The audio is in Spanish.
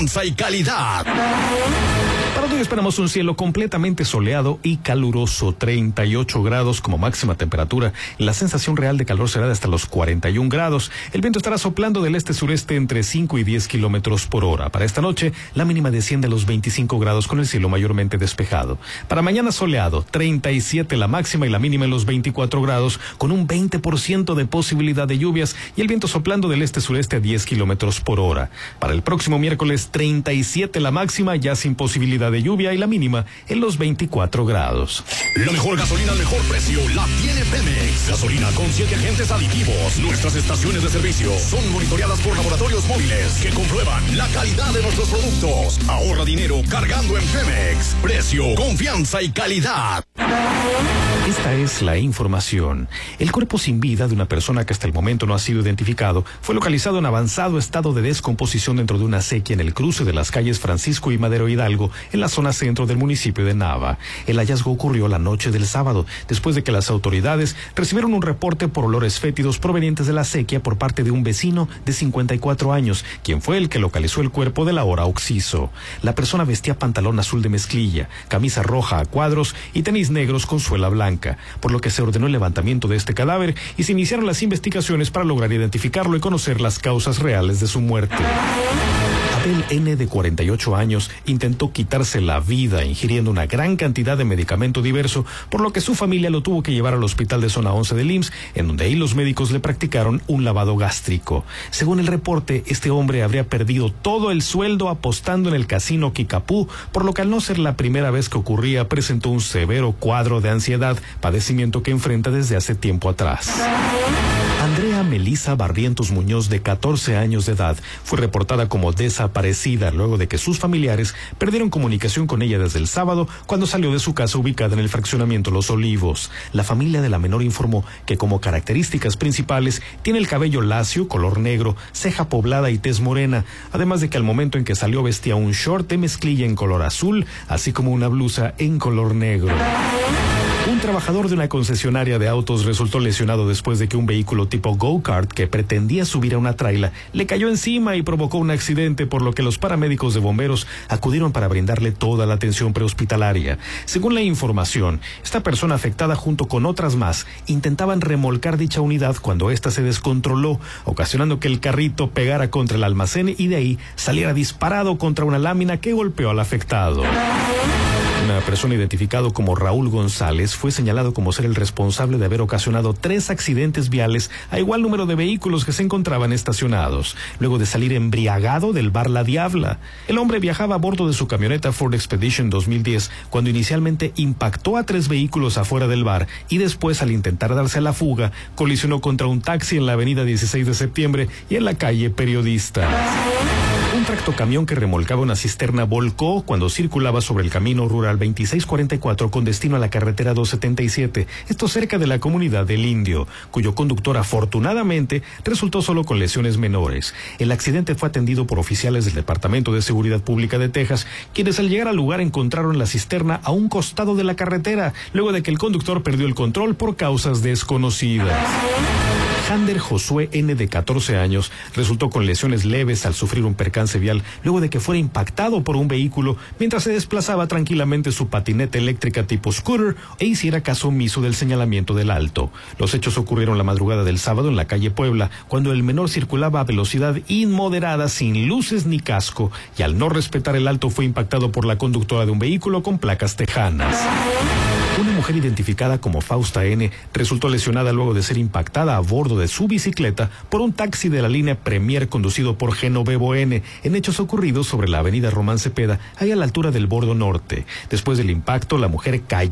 Y calidad. Para hoy esperamos un cielo completamente soleado y caluroso, 38 grados como máxima temperatura. La sensación real de calor será de hasta los 41 grados. El viento estará soplando del este-sureste entre 5 y 10 kilómetros por hora. Para esta noche, la mínima desciende a los 25 grados con el cielo mayormente despejado. Para mañana soleado, 37 la máxima y la mínima en los 24 grados, con un 20% de posibilidad de lluvias y el viento soplando del este-sureste a 10 kilómetros por hora. Para el próximo miércoles, 37 la máxima, ya sin posibilidad de lluvia y la mínima en los 24 grados. La mejor gasolina al mejor precio la tiene Pemex. Gasolina con 7 agentes aditivos. Nuestras estaciones de servicio son monitoreadas por laboratorios móviles que comprueban la calidad de nuestros productos. Ahorra dinero cargando en Pemex. Precio, confianza y calidad. Esta es la información. El cuerpo sin vida de una persona que hasta el momento no ha sido identificado fue localizado en avanzado estado de descomposición dentro de una acequia en el cruce de las calles Francisco y Madero Hidalgo, en la zona centro del municipio de Nava. El hallazgo ocurrió la noche del sábado, después de que las autoridades recibieron un reporte por olores fétidos provenientes de la acequia por parte de un vecino de 54 años, quien fue el que localizó el cuerpo del ahora occiso. La persona vestía pantalón azul de mezclilla, camisa roja a cuadros y tenis negros con suela blanca, por lo que se ordenó el levantamiento de este cadáver y se iniciaron las investigaciones para lograr identificarlo y conocer las causas reales de su muerte. Abel N., de 48 años, intentó quitarse la vida ingiriendo una gran cantidad de medicamento diverso, por lo que su familia lo tuvo que llevar al hospital de zona 11 del IMSS, en donde ahí los médicos le practicaron un lavado gástrico. Según el reporte, este hombre habría perdido todo el sueldo apostando en el casino Kickapoo, por lo que al no ser la primera vez que ocurría, presentó un severo cuadro de ansiedad, padecimiento que enfrenta desde hace tiempo atrás. Andrea Melisa Barrientos Muñoz, de 14 años de edad, fue reportada como desaparecida luego de que sus familiares perdieron comunicación con ella desde el sábado, cuando salió de su casa ubicada en el fraccionamiento Los Olivos. La familia de la menor informó que como características principales tiene el cabello lacio, color negro, ceja poblada y tez morena, además de que al momento en que salió vestía un short de mezclilla en color azul, así como una blusa en color negro. Un trabajador de una concesionaria de autos resultó lesionado después de que un vehículo tipo go-kart que pretendía subir a una traila le cayó encima y provocó un accidente, por lo que los paramédicos de bomberos acudieron para brindarle toda la atención prehospitalaria. Según la información, esta persona afectada junto con otras más intentaban remolcar dicha unidad cuando ésta se descontroló, ocasionando que el carrito pegara contra el almacén y de ahí saliera disparado contra una lámina que golpeó al afectado. Una persona identificado como Raúl González fue señalado como ser el responsable de haber ocasionado 3 accidentes viales a igual número de vehículos que se encontraban estacionados, luego de salir embriagado del bar La Diabla. El hombre viajaba a bordo de su camioneta Ford Expedition 2010 cuando inicialmente impactó a 3 vehículos afuera del bar y después, al intentar darse a la fuga, colisionó contra un taxi en la avenida 16 de septiembre y en la calle Periodista. Un tractocamión que remolcaba una cisterna volcó cuando circulaba sobre el camino rural 2644 con destino a la carretera 277, esto cerca de la comunidad del Indio, cuyo conductor afortunadamente resultó solo con lesiones menores. El accidente fue atendido por oficiales del Departamento de Seguridad Pública de Texas, quienes al llegar al lugar encontraron la cisterna a un costado de la carretera, luego de que el conductor perdió el control por causas desconocidas. Jander Josué N., de 14 años, resultó con lesiones leves al sufrir un percance vial luego de que fuera impactado por un vehículo mientras se desplazaba tranquilamente su patineta eléctrica tipo scooter e hiciera caso omiso del señalamiento del alto. Los hechos ocurrieron la madrugada del sábado en la calle Puebla, cuando el menor circulaba a velocidad inmoderada sin luces ni casco y al no respetar el alto fue impactado por la conductora de un vehículo con placas tejanas. Una mujer identificada como Fausta N. resultó lesionada luego de ser impactada a bordo de su bicicleta por un taxi de la línea Premier conducido por Genovevo N. en hechos ocurridos sobre la avenida Román Cepeda, ahí a la altura del Bordo Norte. Después del impacto, la mujer cayó